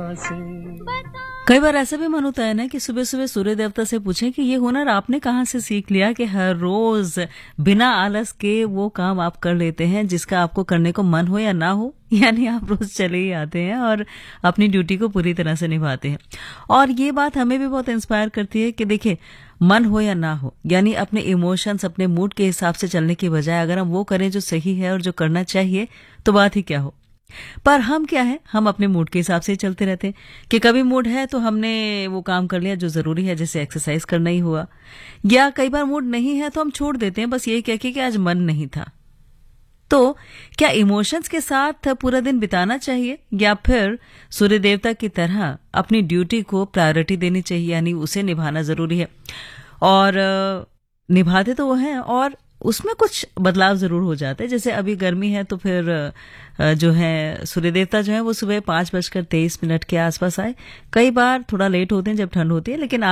कई बार ऐसा भी मन होता है ना कि सुबह सुबह सूर्य देवता से पूछें कि ये हुनर आपने कहाँ से सीख लिया कि हर रोज बिना आलस के वो काम आप कर लेते हैं जिसका आपको करने को मन हो या ना हो, यानी आप रोज चले ही आते हैं और अपनी ड्यूटी को पूरी तरह से निभाते हैं। और ये बात हमें भी बहुत इंस्पायर करती है कि देखिए, मन हो या ना हो, यानी अपने इमोशंस, अपने मूड के हिसाब से चलने की बजाय अगर हम वो करें जो सही है और जो करना चाहिए, तो बात ही क्या हो। पर हम क्या है, हम अपने मूड के हिसाब से ही चलते रहते हैं कि कभी मूड है तो हमने वो काम कर लिया जो जरूरी है, जैसे एक्सरसाइज करना ही हुआ, या कई बार मूड नहीं है तो हम छोड़ देते हैं बस यही कह के कि आज मन नहीं था। तो क्या इमोशंस के साथ पूरा दिन बिताना चाहिए या फिर सूर्य देवता की तरह अपनी ड्यूटी को प्रायोरिटी देनी चाहिए, यानी उसे निभाना जरूरी है। और निभाते तो वो हैं और उसमें कुछ बदलाव जरूर हो जाते हैं। जैसे अभी गर्मी है तो फिर जो है सूर्य देवता जो है वो सुबह 5:23 के आसपास आए। कई बार थोड़ा लेट होते हैं जब ठंड होती है, लेकिन